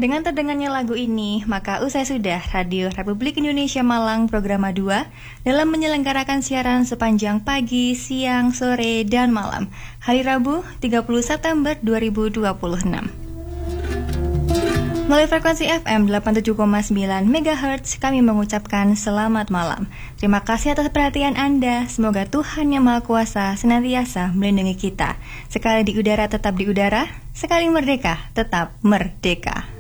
Dengan terdengarnya lagu ini, maka usai sudah Radio Republik Indonesia Malang Programa 2 dalam menyelenggarakan siaran sepanjang pagi, siang, sore, dan malam hari Rabu 30 September 2026. Melalui frekuensi FM 87,9 MHz kami mengucapkan selamat malam. Terima kasih atas perhatian Anda. Semoga Tuhan Yang Maha Kuasa senantiasa melindungi kita. Sekali di udara tetap di udara, sekali merdeka tetap merdeka.